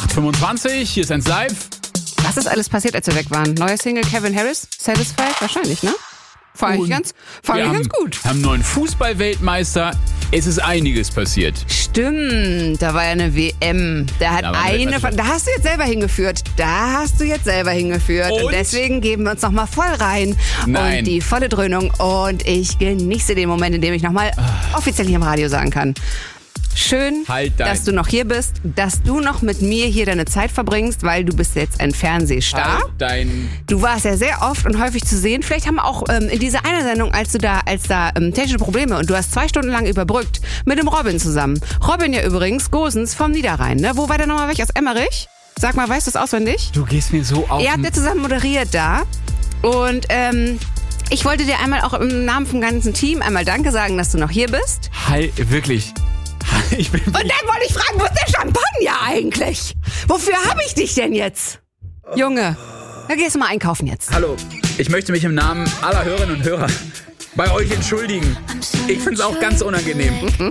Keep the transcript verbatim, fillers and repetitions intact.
acht fünfundzwanzig, hier ist eins live. Was ist alles passiert, als wir weg waren? Neuer Single Calvin Harris? Satisfied? Wahrscheinlich, ne? Fand ich ganz, fand ich ganz gut. Wir haben einen neuen Fußball-Weltmeister. Es ist einiges passiert. Stimmt, da war ja eine W M. Da hat Da war eine eine, Weltmeisterschaft. da hast du jetzt selber hingeführt. Da hast du jetzt selber hingeführt. Und, Und? deswegen geben wir uns nochmal voll rein. Nein. Und die volle Dröhnung. Und ich genieße den Moment, in dem ich nochmal offiziell hier im Radio sagen kann. Schön, Halt dein- dass du noch hier bist, dass du noch mit mir hier deine Zeit verbringst, weil du bist jetzt ein Fernsehstar. Halt dein... Du warst ja sehr oft und häufig zu sehen. Vielleicht haben wir auch ähm, in dieser einer Sendung, als du da, als da ähm, technische Probleme und du hast zwei Stunden lang überbrückt mit dem Robin zusammen. Robin ja übrigens, Gosens vom Niederrhein, ne? Wo war der nochmal weg? Aus Emmerich? Sag mal, weißt du es auswendig? Du gehst mir so auf... Ihr habt ja zusammen moderiert da und ähm, ich wollte dir einmal auch im Namen vom ganzen Team einmal Danke sagen, dass du noch hier bist. Halt, wirklich. Ich bin... Und dann wollte ich fragen, wo ist der Champagner eigentlich? Wofür habe ich dich denn jetzt? Junge, da gehst du mal einkaufen jetzt. Hallo, ich möchte mich im Namen aller Hörerinnen und Hörer bei euch entschuldigen. Ich find's auch ganz unangenehm.